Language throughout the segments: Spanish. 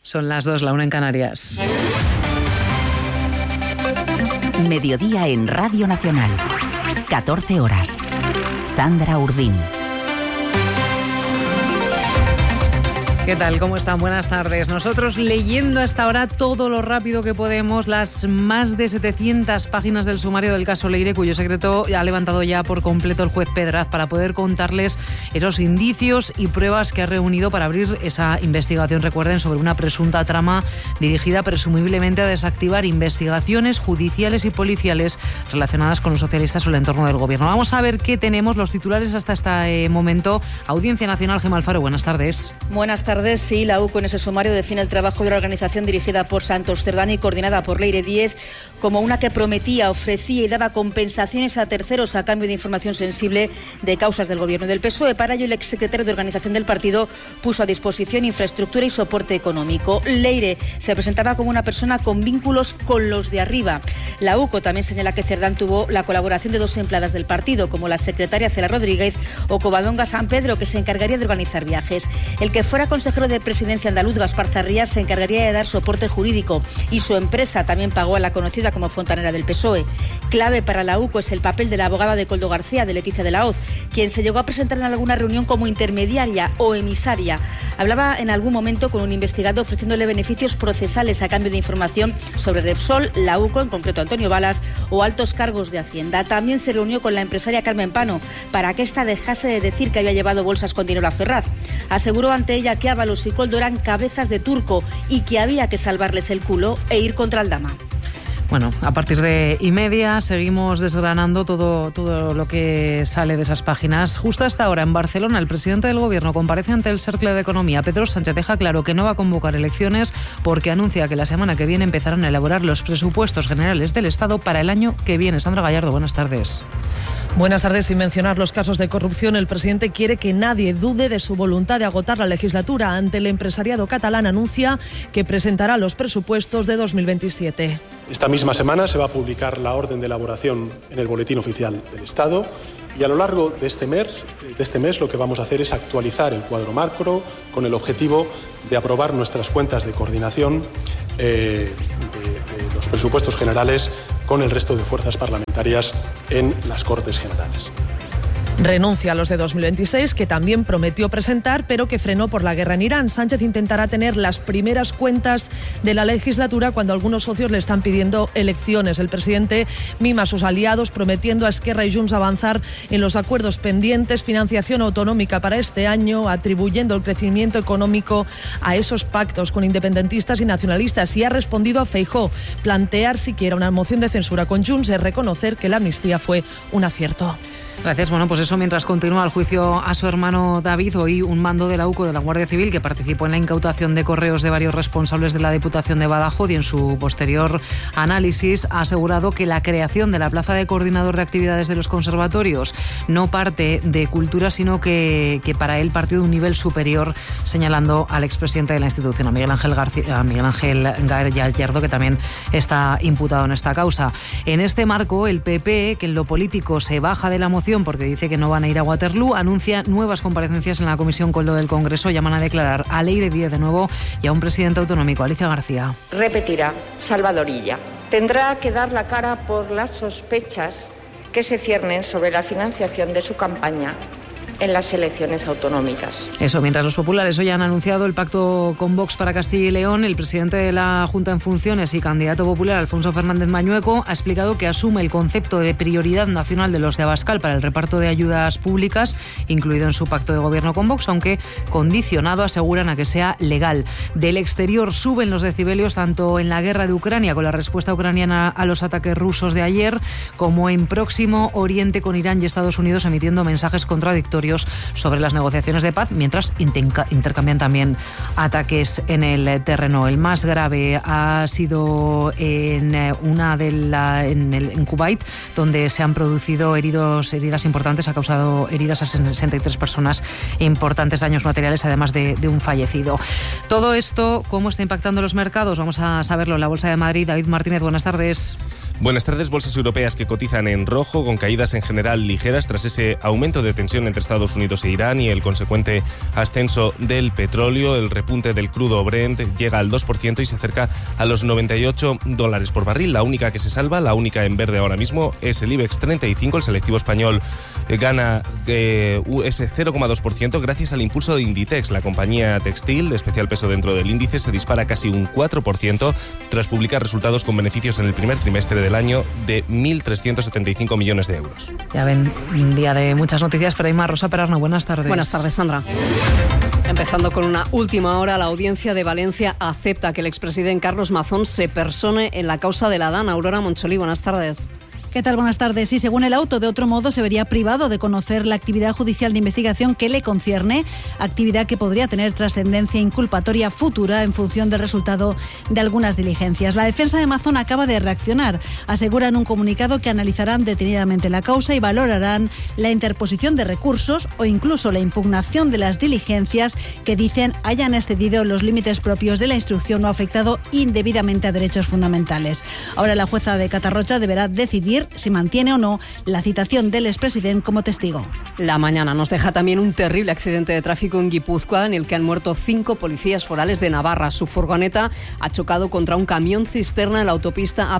Son las 2, la 1 en Canarias. Mediodía en Radio Nacional. 14 horas. Sandra Urdín. ¿Qué tal? ¿Cómo están? Buenas tardes. Nosotros leyendo hasta ahora todo lo rápido que podemos las más de 700 páginas del sumario del caso Leire, cuyo secreto ha levantado ya por completo el juez Pedraz para poder contarles esos indicios y pruebas que ha reunido para abrir esa investigación, recuerden, sobre una presunta trama dirigida presumiblemente a desactivar investigaciones judiciales y policiales relacionadas con los socialistas o el entorno del gobierno. Vamos a ver qué tenemos, los titulares hasta este momento. Audiencia Nacional, Gemma Alfaro, buenas tardes. Buenas tardes. Sí, la UCO en ese sumario define el trabajo de la organización dirigida por Santos Cerdán y coordinada por Leire Díez como una que prometía, ofrecía y daba compensaciones a terceros a cambio de información sensible de causas del gobierno y del PSOE. Para ello, el exsecretario de organización del partido puso a disposición infraestructura y soporte económico. Leire se presentaba como una persona con vínculos con los de arriba. La UCO también señala que Cerdán tuvo la colaboración de 2 empleadas del partido, como la secretaria Cela Rodríguez o Covadonga San Pedro, que se encargaría de organizar viajes. El que fuera consejero de Presidencia andaluz, Gaspar Zarrías, se encargaría de dar soporte jurídico y su empresa también pagó a la conocida como fontanera del PSOE. Clave para la UCO es el papel de la abogada de Coldo García, de Leticia de la Hoz, quien se llegó a presentar en alguna reunión como intermediaria o emisaria. Hablaba en algún momento con un investigado ofreciéndole beneficios procesales a cambio de información sobre Repsol, la UCO, en concreto Antonio Balas, o altos cargos de Hacienda. También se reunió con la empresaria Carmen Pano para que ésta dejase de decir que había llevado bolsas con dinero a Ferraz. Aseguró ante ella que Ábalos y Coldo eran cabezas de turco y que había que salvarles el culo e ir contra Aldama. Bueno, a partir de 1:30 seguimos desgranando todo lo que sale de esas páginas. Justo hasta ahora, en Barcelona, el presidente del Gobierno comparece ante el Cercle de Economía. Pedro Sánchez deja claro que no va a convocar elecciones porque anuncia que la semana que viene empezarán a elaborar los presupuestos generales del Estado para el año que viene. Sandra Gallardo, buenas tardes. Buenas tardes. Sin mencionar los casos de corrupción, el presidente quiere que nadie dude de su voluntad de agotar la legislatura. Ante el empresariado catalán anuncia que presentará los presupuestos de 2027. Esta misma semana se va a publicar la orden de elaboración en el Boletín Oficial del Estado y a lo largo de este mes lo que vamos a hacer es actualizar el cuadro macro con el objetivo de aprobar nuestras cuentas de coordinación de los presupuestos generales con el resto de fuerzas parlamentarias en las Cortes Generales. Renuncia a los de 2026, que también prometió presentar, pero que frenó por la guerra en Irán. Sánchez intentará tener las primeras cuentas de la legislatura cuando algunos socios le están pidiendo elecciones. El presidente mima a sus aliados, prometiendo a Esquerra y Junts avanzar en los acuerdos pendientes, financiación autonómica para este año, atribuyendo el crecimiento económico a esos pactos con independentistas y nacionalistas. Y ha respondido a Feijóo. Plantear siquiera una moción de censura con Junts es reconocer que la amnistía fue un acierto. Gracias. Bueno, pues eso mientras continúa el juicio a su hermano David. Hoy un mando de la UCO de la Guardia Civil que participó en la incautación de correos de varios responsables de la Diputación de Badajoz y en su posterior análisis ha asegurado que la creación de la plaza de coordinador de actividades de los conservatorios no parte de cultura, sino que para él partió de un nivel superior, señalando al expresidente de la institución, a Miguel Ángel Gallardo, que también está imputado en esta causa. En este marco, el PP, que en lo político se baja de la moción porque dice que no van a ir a Waterloo, anuncia nuevas comparecencias en la Comisión Coldo del Congreso. Llaman a declarar a Leire Díez de nuevo y a un presidente autonómico, Alicia García. Repetirá, Salvador Illa. Tendrá que dar la cara por las sospechas que se ciernen sobre la financiación de su campaña en las elecciones autonómicas. Eso, mientras los populares hoy han anunciado el pacto con Vox para Castilla y León, el presidente de la Junta en funciones y candidato popular, Alfonso Fernández Mañueco, ha explicado que asume el concepto de prioridad nacional de los de Abascal para el reparto de ayudas públicas, incluido en su pacto de gobierno con Vox, aunque condicionado, aseguran, a que sea legal. Del exterior suben los decibelios tanto en la guerra de Ucrania, con la respuesta ucraniana a los ataques rusos de ayer, como en Próximo Oriente, con Irán y Estados Unidos emitiendo mensajes contradictorios sobre las negociaciones de paz, mientras intercambian también ataques en el terreno. El más grave ha sido en Kuwait, donde se han producido heridas importantes, ha causado heridas a 63 personas, importantes daños materiales, además de un fallecido. Todo esto, ¿cómo está impactando los mercados? Vamos a saberlo en la Bolsa de Madrid. David Martínez, buenas tardes. Buenas tardes. Bolsas europeas que cotizan en rojo, con caídas en general ligeras tras ese aumento de tensión entre Estados Unidos e Irán y el consecuente ascenso del petróleo. El repunte del crudo Brent llega al 2% y se acerca a los $98 por barril. La única que se salva, la única en verde ahora mismo, es el IBEX 35. El selectivo español gana ese 0,2% gracias al impulso de Inditex. La compañía textil, de especial peso dentro del índice, se dispara casi un 4% tras publicar resultados con beneficios en el primer trimestre del año de 1.375 millones de euros. Ya ven, un día de muchas noticias, pero hay más. Rosa Perarno, buenas tardes. Buenas tardes, Sandra. Empezando con una última hora, la Audiencia de Valencia acepta que el expresidente Carlos Mazón se persone en la causa de la DAN. Aurora Moncholí, buenas tardes. ¿Qué tal? Buenas tardes. Y según el auto, de otro modo se vería privado de conocer la actividad judicial de investigación que le concierne, actividad que podría tener trascendencia inculpatoria futura en función del resultado de algunas diligencias. La defensa de Mazón acaba de reaccionar. Asegura en un comunicado que analizarán detenidamente la causa y valorarán la interposición de recursos o incluso la impugnación de las diligencias que dicen hayan excedido los límites propios de la instrucción o afectado indebidamente a derechos fundamentales. Ahora la jueza de Catarrocha deberá decidir si mantiene o no la citación del expresidente como testigo. La mañana nos deja también un terrible accidente de tráfico en Guipúzcoa en el que han muerto 5 policías forales de Navarra. Su furgoneta ha chocado contra un camión cisterna en la autopista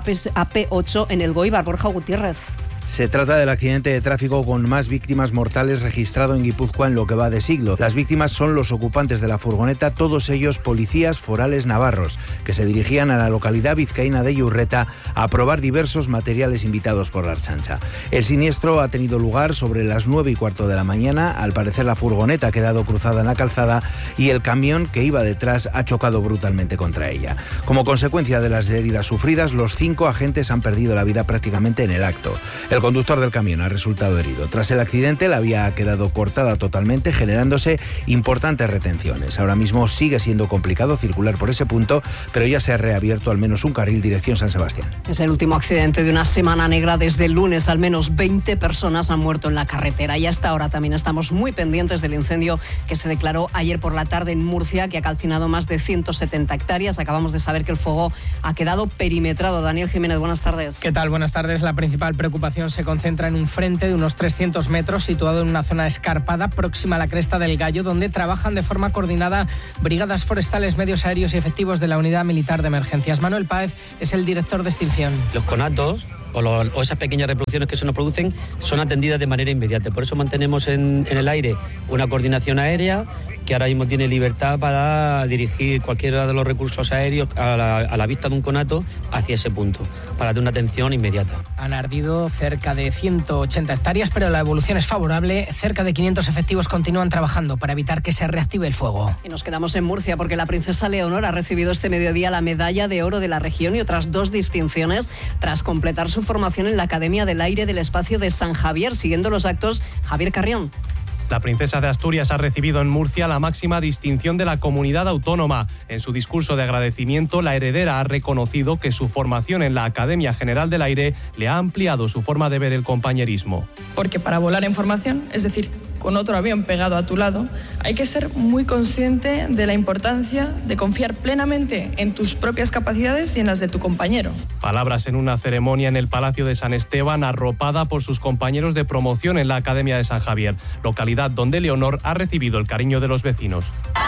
AP8 en el Goibar. Borja Gutiérrez. Se trata del accidente de tráfico con más víctimas mortales registrado en Guipúzcoa en lo que va de siglo. Las víctimas son los ocupantes de la furgoneta, todos ellos policías forales navarros, que se dirigían a la localidad vizcaína de Iurreta a probar diversos materiales invitados por la Ertzaintza. El siniestro ha tenido lugar sobre las 9:15 de la mañana. Al parecer la furgoneta ha quedado cruzada en la calzada y el camión que iba detrás ha chocado brutalmente contra ella. Como consecuencia de las heridas sufridas, los 5 agentes han perdido la vida prácticamente en el acto. El conductor del camión ha resultado herido. Tras el accidente, la vía ha quedado cortada totalmente, generándose importantes retenciones. Ahora mismo sigue siendo complicado circular por ese punto, pero ya se ha reabierto al menos un carril dirección San Sebastián. Es el último accidente de una semana negra. Desde el lunes, al menos 20 personas han muerto en la carretera. Y hasta ahora también estamos muy pendientes del incendio que se declaró ayer por la tarde en Murcia, que ha calcinado más de 170 hectáreas. Acabamos de saber que el fuego ha quedado perimetrado. Daniel Jiménez, buenas tardes. ¿Qué tal? Buenas tardes. La principal preocupación se concentra en un frente de unos 300 metros situado en una zona escarpada próxima a la Cresta del Gallo, donde trabajan de forma coordinada brigadas forestales, medios aéreos y efectivos de la Unidad Militar de Emergencias. Manuel Páez es el director de extinción. Los conatos o esas pequeñas reproducciones que se nos producen son atendidas de manera inmediata. Por eso mantenemos en el aire una coordinación aérea que ahora mismo tiene libertad para dirigir cualquiera de los recursos aéreos a la vista de un conato hacia ese punto, para dar una atención inmediata. Han ardido cerca de 180 hectáreas, pero la evolución es favorable. Cerca de 500 efectivos continúan trabajando para evitar que se reactive el fuego. Y nos quedamos en Murcia porque la princesa Leonor ha recibido este mediodía la medalla de oro de la región y otras 2 distinciones tras completar su formación en la Academia del Aire del Espacio de San Javier. Siguiendo los actos, Javier Carrión. La princesa de Asturias ha recibido en Murcia la máxima distinción de la comunidad autónoma. En su discurso de agradecimiento, la heredera ha reconocido que su formación en la Academia General del Aire le ha ampliado su forma de ver el compañerismo. Porque para volar en formación, es decir, con otro avión pegado a tu lado, hay que ser muy consciente de la importancia de confiar plenamente en tus propias capacidades y en las de tu compañero. Palabras en una ceremonia en el Palacio de San Esteban, arropada por sus compañeros de promoción en la Academia de San Javier, localidad donde Leonor ha recibido el cariño de los vecinos.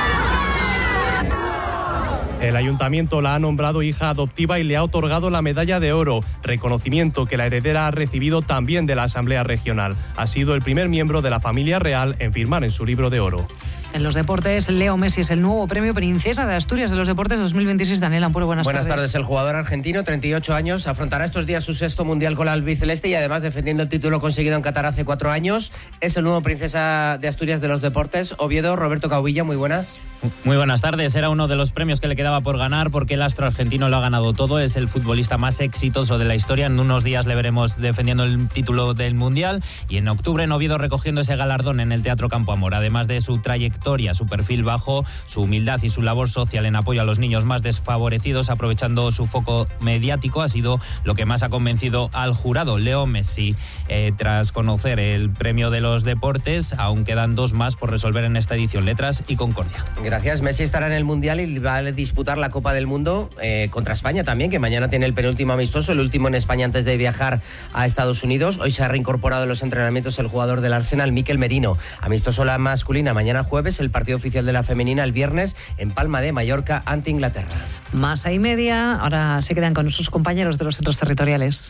El ayuntamiento la ha nombrado hija adoptiva y le ha otorgado la medalla de oro, reconocimiento que la heredera ha recibido también de la Asamblea Regional. Ha sido el primer miembro de la familia real en firmar en su libro de oro. En los deportes, Leo Messi es el nuevo premio Princesa de Asturias de los Deportes 2026. Daniel Ampuero, buenas tardes. Buenas tardes. El jugador argentino, 38 años, afrontará estos días su 6º Mundial con la albiceleste y además defendiendo el título conseguido en Qatar hace 4 años. Es el nuevo Princesa de Asturias de los Deportes. Oviedo, Roberto Caubilla, muy buenas. Muy buenas tardes. Era uno de los premios que le quedaba por ganar porque el astro argentino lo ha ganado todo. Es el futbolista más exitoso de la historia. En unos días le veremos defendiendo el título del Mundial y en octubre en Oviedo recogiendo ese galardón en el Teatro Campo Amor. Además de su trayectoria, su perfil bajo, su humildad y su labor social en apoyo a los niños más desfavorecidos, aprovechando su foco mediático, ha sido lo que más ha convencido al jurado. Leo Messi, tras conocer el premio de los deportes, aún quedan 2 más por resolver en esta edición: Letras y Concordia. Gracias. Messi estará en el Mundial y va a disputar la Copa del Mundo contra España también, que mañana tiene el penúltimo amistoso, el último en España antes de viajar a Estados Unidos. Hoy se ha reincorporado en los entrenamientos el jugador del Arsenal, Mikel Merino. Amistoso la masculina mañana jueves, el partido oficial de la femenina el viernes en Palma de Mallorca ante Inglaterra. Más y media, ahora se quedan con nuestros compañeros de los centros territoriales.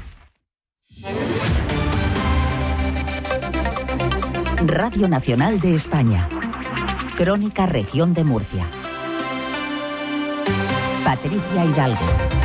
Radio Nacional de España. Crónica Región de Murcia. Patricia Hidalgo.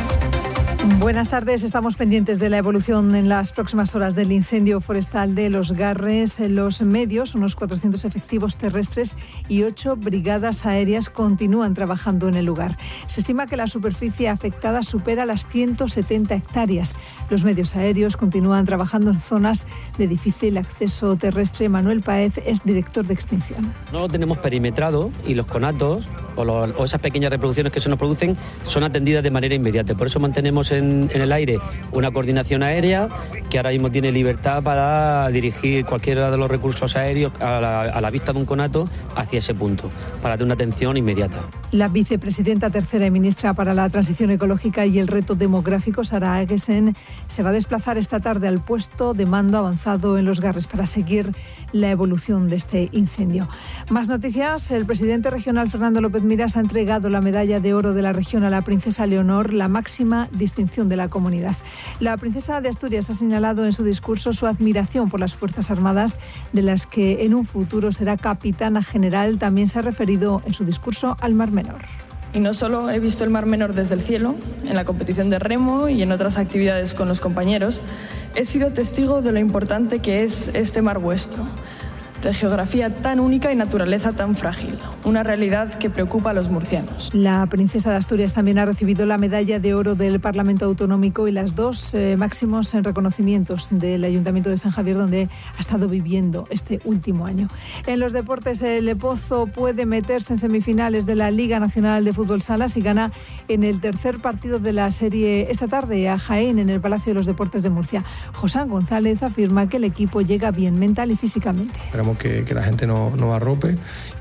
Buenas tardes. Estamos pendientes de la evolución en las próximas horas del incendio forestal de Los Garres. Los medios, unos 400 efectivos terrestres y 8 brigadas aéreas continúan trabajando en el lugar. Se estima que la superficie afectada supera las 170 hectáreas. Los medios aéreos continúan trabajando en zonas de difícil acceso terrestre. Manuel Páez es director de extinción. No lo tenemos perimetrado y los conatos o esas pequeñas reproducciones que se nos producen son atendidas de manera inmediata. Por eso mantenemos en el aire una coordinación aérea que ahora mismo tiene libertad para dirigir cualquiera de los recursos aéreos a la vista de un conato hacia ese punto, para tener una atención inmediata. La vicepresidenta tercera y ministra para la Transición Ecológica y el Reto Demográfico, Sara Agesen, se va a desplazar esta tarde al puesto de mando avanzado en Los Garres para seguir la evolución de este incendio. Más noticias. El presidente regional Fernando López Miras ha entregado la medalla de oro de la región a la princesa Leonor, la máxima distinción de la comunidad. La princesa de Asturias ha señalado en su discurso su admiración por las Fuerzas Armadas, de las que en un futuro será capitana general. También se ha referido en su discurso al Mar Menor. Y no solo he visto el Mar Menor desde el cielo, en la competición de remo y en otras actividades con los compañeros, he sido testigo de lo importante que es este mar vuestro, de geografía tan única y naturaleza tan frágil, una realidad que preocupa a los murcianos. La princesa de Asturias también ha recibido la medalla de oro del Parlamento Autonómico y las dos máximos reconocimientos del Ayuntamiento de San Javier, donde ha estado viviendo este último año. En los deportes, el Pozo puede meterse en semifinales de la Liga Nacional de Fútbol Sala si gana en el tercer partido de la serie esta tarde a Jaén, en el Palacio de los Deportes de Murcia. Josán González afirma que el equipo llega bien mental y físicamente. Que la gente nos arrope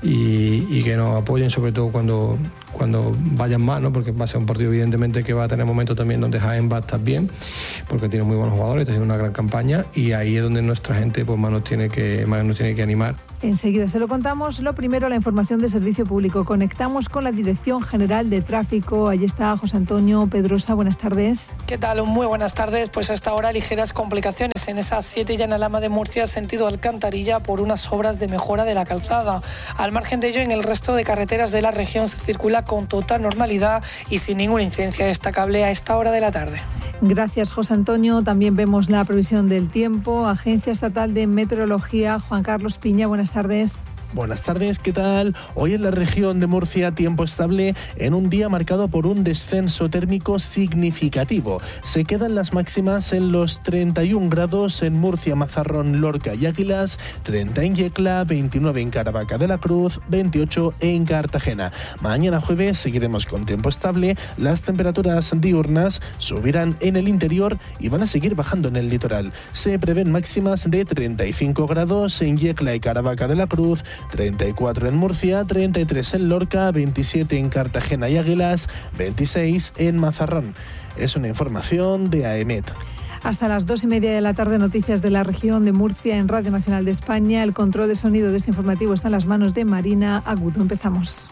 y que nos apoyen, sobre todo cuando vayan más, ¿no? Porque va a ser un partido evidentemente que va a tener momentos también donde Jaén va a estar bien, porque tiene muy buenos jugadores, está haciendo una gran campaña y ahí es donde nuestra gente pues más nos tiene que animar. Enseguida se lo contamos. Lo primero, la información de servicio público. Conectamos con la Dirección General de Tráfico. Allí está José Antonio Pedrosa. Buenas tardes. ¿Qué tal? Muy buenas tardes. Pues hasta ahora ligeras complicaciones en esa 7 ya en Alhama de Murcia, sentido Alcantarilla, por unas obras de mejora de la calzada. Al margen de ello, en el resto de carreteras de la región se circula con total normalidad y sin ninguna incidencia destacable a esta hora de la tarde. Gracias, José Antonio. También vemos la previsión del tiempo. Agencia Estatal de Meteorología, Juan Carlos Piña, buenas tardes. Buenas tardes, ¿qué tal? Hoy en la región de Murcia, tiempo estable en un día marcado por un descenso térmico significativo. Se quedan las máximas en los 31 grados en Murcia, Mazarrón, Lorca y Águilas, 30 en Yecla, 29 en Caravaca de la Cruz, 28 en Cartagena. Mañana jueves seguiremos con tiempo estable. Las temperaturas diurnas subirán en el interior y van a seguir bajando en el litoral. Se prevén máximas de 35 grados en Yecla y Caravaca de la Cruz, 34 en Murcia, 33 en Lorca, 27 en Cartagena y Águilas, 26 en Mazarrón. Es una información de AEMET. Hasta las 2:30 de la tarde, noticias de la región de Murcia en Radio Nacional de España. El control de sonido de este informativo está en las manos de Marina Agudo. Empezamos.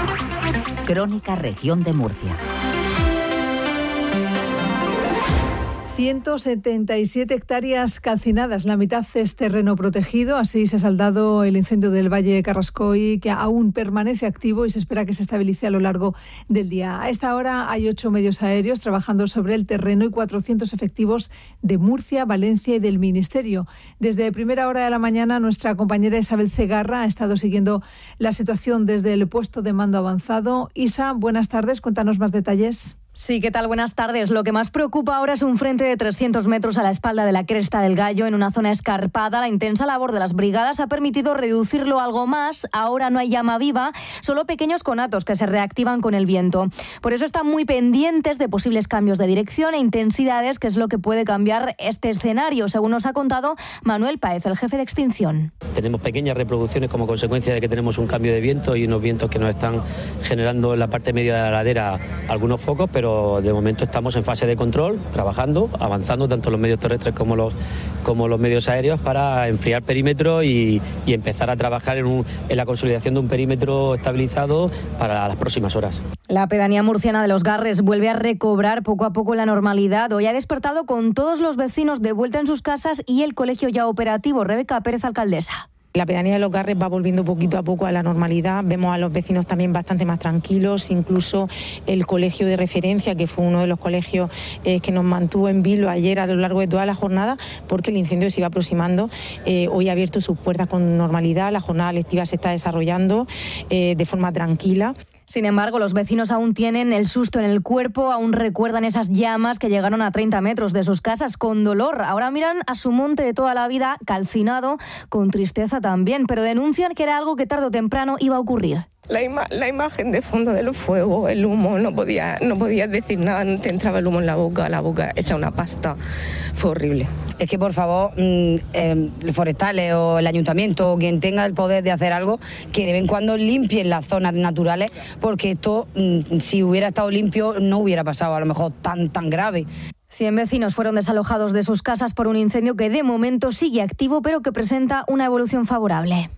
Crónica Región de Murcia. 177 hectáreas calcinadas, la mitad es terreno protegido. Así se ha saldado el incendio del Valle de Carrascoy, que aún permanece activo y se espera que se estabilice a lo largo del día. A esta hora hay 8 medios aéreos trabajando sobre el terreno y 400 efectivos de Murcia, Valencia y del Ministerio. Desde primera hora de la mañana, nuestra compañera Isabel Cegarra ha estado siguiendo la situación desde el puesto de mando avanzado. Isa, buenas tardes, cuéntanos más detalles. Sí, ¿qué tal? Buenas tardes. Lo que más preocupa ahora es un frente de 300 metros a la espalda de la Cresta del Gallo, en una zona escarpada. La intensa labor de las brigadas ha permitido reducirlo algo más. Ahora no hay llama viva, solo pequeños conatos que se reactivan con el viento. Por eso están muy pendientes de posibles cambios de dirección e intensidades, que es lo que puede cambiar este escenario, según nos ha contado Manuel Páez, el jefe de extinción. Tenemos pequeñas reproducciones como consecuencia de que tenemos un cambio de viento y unos vientos que nos están generando en la parte media de la ladera algunos focos, pero de momento estamos en fase de control, trabajando, avanzando tanto los medios terrestres como los medios aéreos para enfriar perímetro y empezar a trabajar en la consolidación de un perímetro estabilizado para las próximas horas. La pedanía murciana de Los Garres vuelve a recobrar poco a poco la normalidad. Hoy ha despertado con todos los vecinos de vuelta en sus casas y el colegio ya operativo. Rebeca Pérez, alcaldesa. La pedanía de Los Garres va volviendo poquito a poco a la normalidad. Vemos a los vecinos también bastante más tranquilos, incluso el colegio de referencia, que fue uno de los colegios que nos mantuvo en vilo ayer a lo largo de toda la jornada, porque el incendio se iba aproximando. Hoy ha abierto sus puertas con normalidad, la jornada lectiva se está desarrollando de forma tranquila. Sin embargo, los vecinos aún tienen el susto en el cuerpo, aún recuerdan esas llamas que llegaron a 30 metros de sus casas con dolor. Ahora miran a su monte de toda la vida calcinado, con tristeza también, pero denuncian que era algo que tarde o temprano iba a ocurrir. La imagen de fondo de los fuegos, el humo, no podías decir nada, te entraba el humo en la boca hecha una pasta. Fue horrible. Es que, por favor, forestales o el ayuntamiento o quien tenga el poder de hacer algo, que de vez en cuando limpien las zonas naturales, porque esto, si hubiera estado limpio, no hubiera pasado a lo mejor tan grave. 100 vecinos fueron desalojados de sus casas por un incendio que de momento sigue activo, pero que presenta una evolución favorable.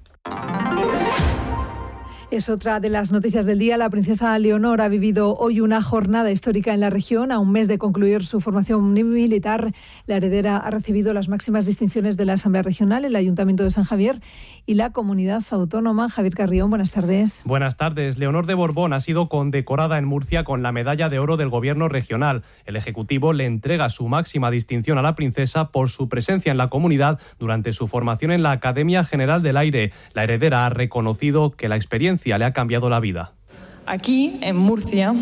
Es otra de las noticias del día. La princesa Leonor ha vivido hoy una jornada histórica en la región. A un mes de concluir su formación militar, la heredera ha recibido las máximas distinciones de la Asamblea Regional, el Ayuntamiento de San Javier y la Comunidad Autónoma. Javier Carrión, buenas tardes. Buenas tardes. Leonor de Borbón ha sido condecorada en Murcia con la Medalla de Oro del Gobierno Regional. El Ejecutivo le entrega su máxima distinción a la princesa por su presencia en la comunidad durante su formación en la Academia General del Aire. La heredera ha reconocido que la experiencia le ha cambiado la vida. Aquí, en Murcia,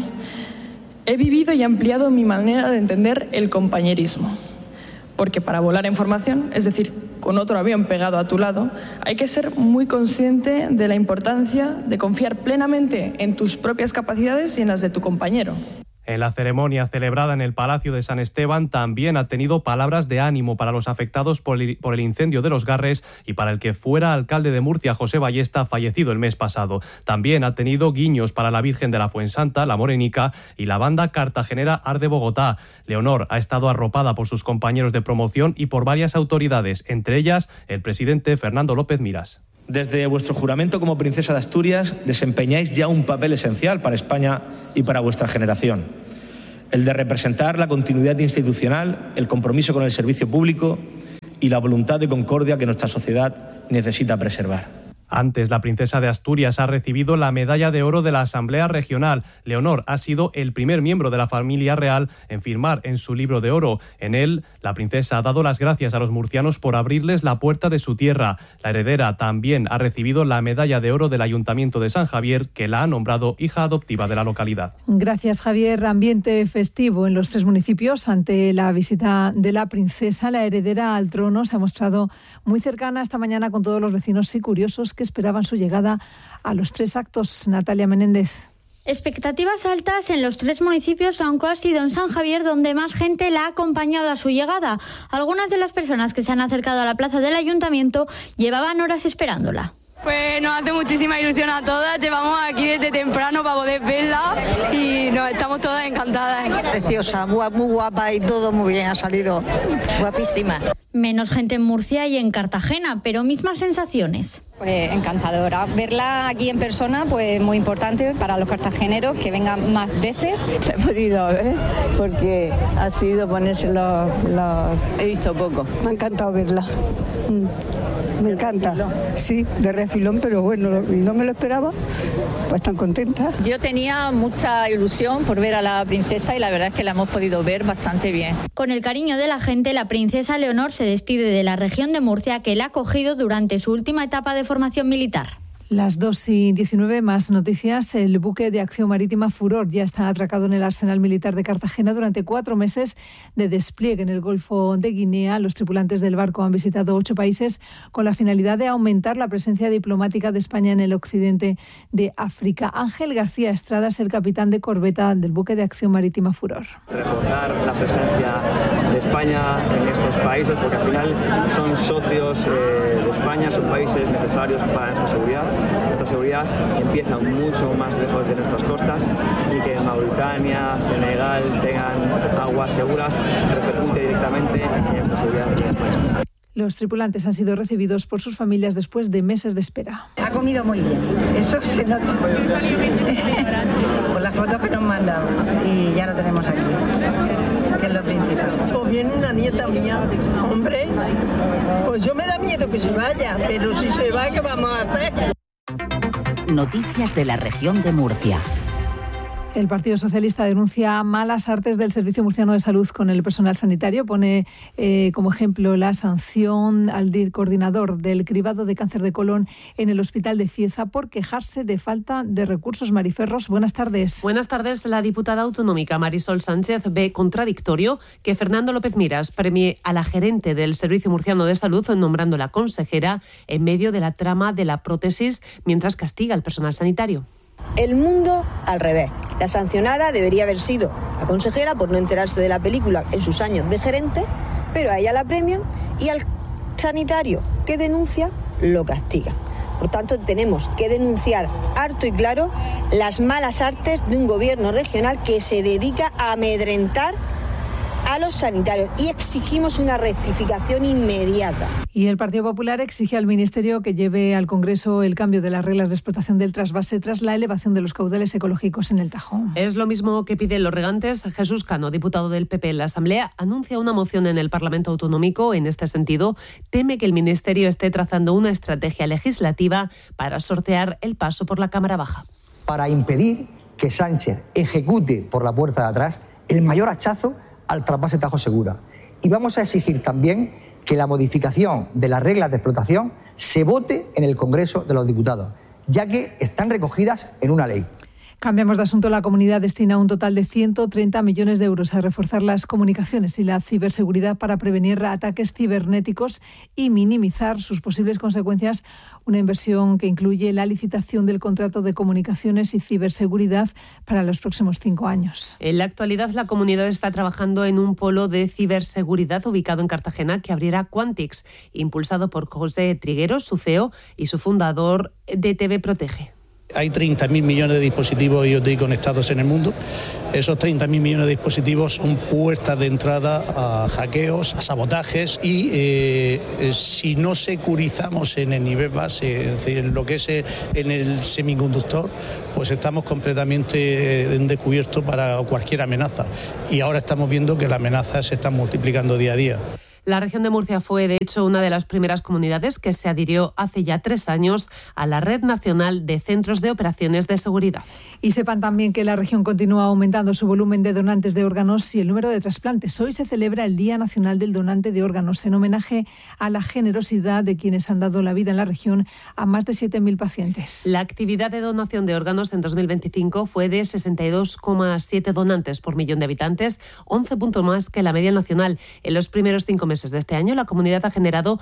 he vivido y ampliado mi manera de entender el compañerismo. Porque para volar en formación, es decir, con otro avión pegado a tu lado, hay que ser muy consciente de la importancia de confiar plenamente en tus propias capacidades y en las de tu compañero. En la ceremonia celebrada en el Palacio de San Esteban también ha tenido palabras de ánimo para los afectados por el incendio de Los Garres y para el que fuera alcalde de Murcia, José Ballesta, fallecido el mes pasado. También ha tenido guiños para la Virgen de la Fuensanta, la Morenica, y la banda cartagenera Arde Bogotá. Leonor ha estado arropada por sus compañeros de promoción y por varias autoridades, entre ellas el presidente Fernando López Miras. Desde vuestro juramento como princesa de Asturias desempeñáis ya un papel esencial para España y para vuestra generación. El de representar la continuidad institucional, el compromiso con el servicio público y la voluntad de concordia que nuestra sociedad necesita preservar. Antes, la princesa de Asturias ha recibido la Medalla de Oro de la Asamblea Regional. Leonor ha sido el primer miembro de la familia real en firmar en su libro de oro. En él, la princesa ha dado las gracias a los murcianos por abrirles la puerta de su tierra. La heredera también ha recibido la Medalla de Oro del Ayuntamiento de San Javier, que la ha nombrado hija adoptiva de la localidad. Gracias, Javier. Ambiente festivo en los 3 municipios ante la visita de la princesa. La heredera al trono se ha mostrado muy cercana esta mañana con todos los vecinos y curiosos que esperaban su llegada a los 3 actos. Natalia Menéndez. Expectativas altas en los 3 municipios, aunque ha sido en San Javier donde más gente la ha acompañado a su llegada. Algunas de las personas que se han acercado a la plaza del ayuntamiento llevaban horas esperándola. Pues nos hace muchísima ilusión a todas, llevamos aquí desde temprano para poder verla y nos estamos todas encantadas. Preciosa, muy guapa y todo muy bien, ha salido guapísima. Menos gente en Murcia y en Cartagena, pero mismas sensaciones. Pues encantadora. Verla aquí en persona, pues muy importante para los cartageneros, que vengan más veces. No he podido ver porque ha sido ponerse he visto poco. Me ha encantado verla. Me encanta. Sí, de refilón, pero bueno, no me lo esperaba. Pues tan contenta. Yo tenía mucha ilusión por ver a la princesa y la verdad es que la hemos podido ver bastante bien. Con el cariño de la gente, la princesa Leonor se despide de la región de Murcia, que la ha acogido durante su última etapa de formación militar. Las 2:19, más noticias. El buque de acción marítima Furor ya está atracado en el Arsenal Militar de Cartagena durante 4 meses de despliegue en el Golfo de Guinea. Los tripulantes del barco han visitado 8 países con la finalidad de aumentar la presencia diplomática de España en el occidente de África. Ángel García Estrada es el capitán de corbeta del buque de acción marítima Furor. Reforzar la presencia de España en estos países, porque al final son socios de España, son países necesarios para nuestra seguridad. Nuestra seguridad empieza mucho más lejos de nuestras costas y que Mauritania, Senegal tengan aguas seguras repercute directamente en nuestra seguridad aquí en España. Los tripulantes han sido recibidos por sus familias después de meses de espera. Ha comido muy bien, eso se nota por las fotos que nos mandan y ya lo tenemos aquí, que es lo principal. Pues viene una nieta mía, hombre, pues yo me da miedo que se vaya, pero si se va, ¿qué vamos a hacer? Noticias de la región de Murcia. El Partido Socialista denuncia malas artes del Servicio Murciano de Salud con el personal sanitario. Pone como ejemplo la sanción al coordinador del cribado de cáncer de colon en el Hospital de Cieza por quejarse de falta de recursos. Mariferros, buenas tardes. Buenas tardes. La diputada autonómica Marisol Sánchez ve contradictorio que Fernando López Miras premie a la gerente del Servicio Murciano de Salud nombrándola consejera en medio de la trama de la prótesis mientras castiga al personal sanitario. El mundo al revés. La sancionada debería haber sido la consejera por no enterarse de la película en sus años de gerente, pero a ella la premian y al sanitario que denuncia lo castigan. Por tanto, tenemos que denunciar harto y claro las malas artes de un gobierno regional que se dedica a amedrentar a los sanitarios y exigimos una rectificación inmediata. Y el Partido Popular exige al Ministerio que lleve al Congreso el cambio de las reglas de explotación del trasvase tras la elevación de los caudales ecológicos en el Tajo. Es lo mismo que piden los regantes. Jesús Cano, diputado del PP en la Asamblea, anuncia una moción en el Parlamento Autonómico en este sentido. Teme que el Ministerio esté trazando una estrategia legislativa para sortear el paso por la Cámara Baja. Para impedir que Sánchez ejecute por la puerta de atrás el mayor hachazo al trasvase Tajo Segura. Y vamos a exigir también que la modificación de las reglas de explotación se vote en el Congreso de los Diputados, ya que están recogidas en una ley. Cambiamos de asunto. La comunidad destina un total de 130 millones de euros a reforzar las comunicaciones y la ciberseguridad para prevenir ataques cibernéticos y minimizar sus posibles consecuencias. Una inversión que incluye la licitación del contrato de comunicaciones y ciberseguridad para los próximos 5 años. En la actualidad, la comunidad está trabajando en un polo de ciberseguridad ubicado en Cartagena que abrirá Quantix, impulsado por José Trigueros, su CEO, y su fundador DTV Protege. Hay 30.000 millones de dispositivos IoT conectados en el mundo. Esos 30.000 millones de dispositivos son puertas de entrada a hackeos, a sabotajes y si no securizamos en el nivel base, es decir, en lo que es en el semiconductor, pues estamos completamente descubiertos para cualquier amenaza. Y ahora estamos viendo que las amenazas se están multiplicando día a día. La región de Murcia fue, de hecho, una de las primeras comunidades que se adhirió hace ya 3 años a la Red Nacional de Centros de Operaciones de Seguridad. Y sepan también que la región continúa aumentando su volumen de donantes de órganos y el número de trasplantes. Hoy se celebra el Día Nacional del Donante de Órganos, en homenaje a la generosidad de quienes han dado la vida en la región a más de 7.000 pacientes. La actividad de donación de órganos en 2025 fue de 62,7 donantes por millón de habitantes, 11 puntos más que la media nacional. En los primeros 5 meses de este año, la comunidad ha generado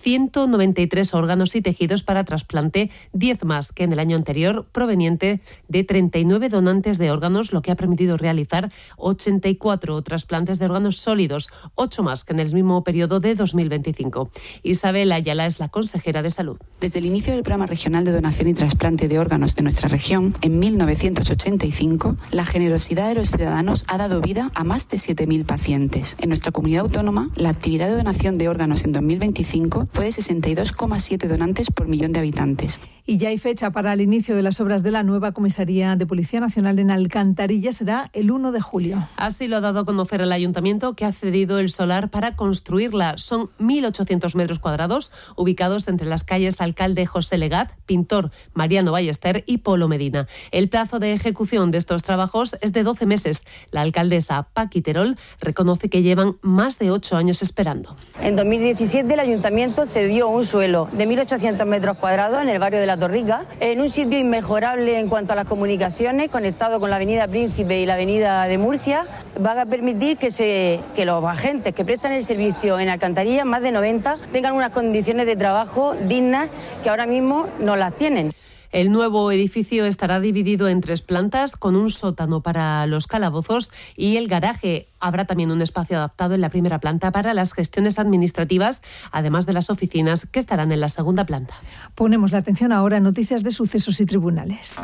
193 órganos y tejidos para trasplante, 10 más que en el año anterior, proveniente de 39 donantes de órganos, lo que ha permitido realizar 84 trasplantes de órganos sólidos, 8 más que en el mismo periodo de 2025. Isabel Ayala es la consejera de Salud. Desde el inicio del Programa Regional de Donación y Trasplante de Órganos de nuestra región, en 1985, la generosidad de los ciudadanos ha dado vida a más de 7.000 pacientes. En nuestra comunidad autónoma, la actividad de donación de órganos en 2025 fue de 62,7 donantes por millón de habitantes. Y ya hay fecha para el inicio de las obras de la nueva comisaría de Policía Nacional en Alcantarilla. Será el 1 de julio. Así lo ha dado a conocer el Ayuntamiento, que ha cedido el solar para construirla. Son 1.800 metros cuadrados, ubicados entre las calles Alcalde José Legaz, Pintor Mariano Ballester y Polo Medina. El plazo de ejecución de estos trabajos es de 12 meses. La alcaldesa Paqui Terol reconoce que llevan más de 8 años esperando. recuperando. En 2017 el Ayuntamiento cedió un suelo de 1.800 metros cuadrados en el barrio de La Torrica, en un sitio inmejorable en cuanto a las comunicaciones, conectado con la avenida Príncipe y la avenida de Murcia. Va a permitir que los agentes que prestan el servicio en alcantarillas, más de 90, tengan unas condiciones de trabajo dignas que ahora mismo no las tienen. El nuevo edificio estará dividido en 3 plantas, con un sótano para los calabozos y el garaje. Habrá también un espacio adaptado en la primera planta para las gestiones administrativas, además de las oficinas que estarán en la segunda planta. Ponemos la atención ahora en noticias de sucesos y tribunales.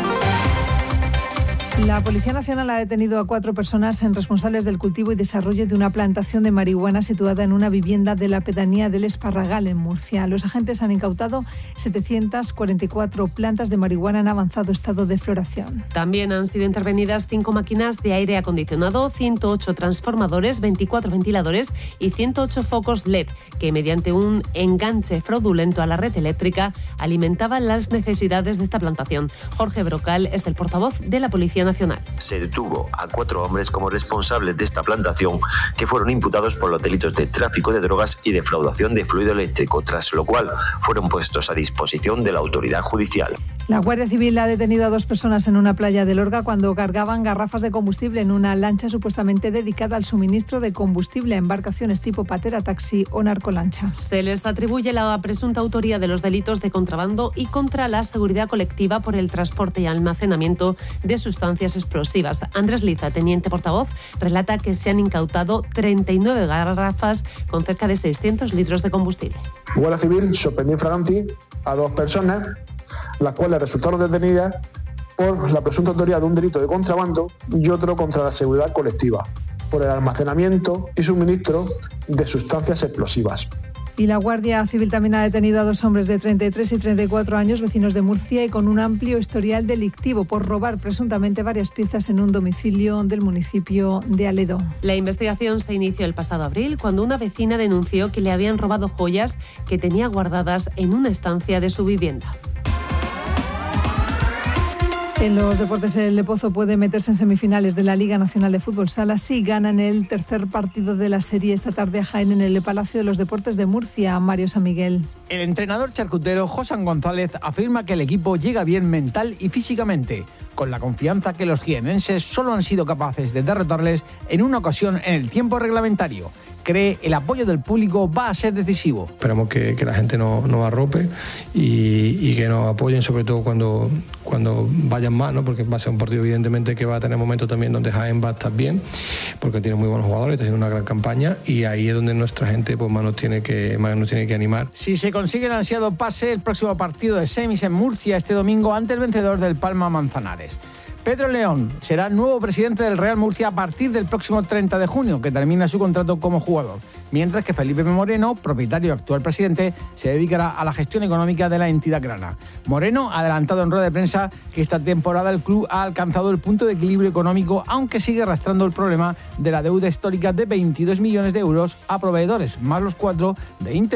La Policía Nacional ha detenido a 4 personas responsables del cultivo y desarrollo de una plantación de marihuana situada en una vivienda de la pedanía del Esparragal, en Murcia. Los agentes han incautado 744 plantas de marihuana en avanzado estado de floración. También han sido intervenidas 5 máquinas de aire acondicionado, 108 transformadores, 24 ventiladores y 108 focos LED, que mediante un enganche fraudulento a la red eléctrica alimentaban las necesidades de esta plantación. Jorge Brocal es el portavoz de la Policía Nacional. Se detuvo a 4 hombres como responsables de esta plantación, que fueron imputados por los delitos de tráfico de drogas y defraudación de fluido eléctrico, tras lo cual fueron puestos a disposición de la autoridad judicial. La Guardia Civil ha detenido a 2 personas en una playa de Lorca cuando cargaban garrafas de combustible en una lancha supuestamente dedicada al suministro de combustible a embarcaciones tipo patera, taxi o narcolancha. Se les atribuye la presunta autoría de los delitos de contrabando y contra la seguridad colectiva por el transporte y almacenamiento de sustancias explosivas. Andrés Liza, teniente portavoz, relata que se han incautado 39 garrafas con cerca de 600 litros de combustible. La Guardia Civil sorprendió en flagranti a 2 personas, las cuales resultaron detenidas por la presunta autoría de un delito de contrabando y otro contra la seguridad colectiva, por el almacenamiento y suministro de sustancias explosivas. Y la Guardia Civil también ha detenido a 2 hombres de 33 y 34 años, vecinos de Murcia y con un amplio historial delictivo, por robar presuntamente varias piezas en un domicilio del municipio de Aledo. La investigación se inició el pasado abril, cuando una vecina denunció que le habían robado joyas que tenía guardadas en una estancia de su vivienda. En los deportes, el Lepozo puede meterse en semifinales de la Liga Nacional de Fútbol Sala si ganan el tercer partido de la serie esta tarde a Jaén en el Palacio de los Deportes de Murcia. Mario San Miguel. El entrenador charcutero José González afirma que el equipo llega bien mental y físicamente, con la confianza que los jienenses solo han sido capaces de derrotarles en una ocasión en el tiempo reglamentario. Cree el apoyo del público va a ser decisivo. Esperamos que la gente nos arrope y que nos apoyen, sobre todo cuando vayan más, ¿no? Porque va a ser un partido evidentemente que va a tener momentos también donde Jaén va a estar bien, porque tiene muy buenos jugadores, está haciendo una gran campaña y ahí es donde nuestra gente pues más nos tiene que animar. Si se consigue el ansiado pase, el próximo partido de semis en Murcia este domingo ante el vencedor del Palma Manzanares. Pedro León será nuevo presidente del Real Murcia a partir del próximo 30 de junio, que termina su contrato como jugador, mientras que Felipe Moreno, propietario y actual presidente, se dedicará a la gestión económica de la entidad grana. Moreno ha adelantado en rueda de prensa que esta temporada el club ha alcanzado el punto de equilibrio económico, aunque sigue arrastrando el problema de la deuda histórica de 22 millones de euros a proveedores, más los 4 de Inter.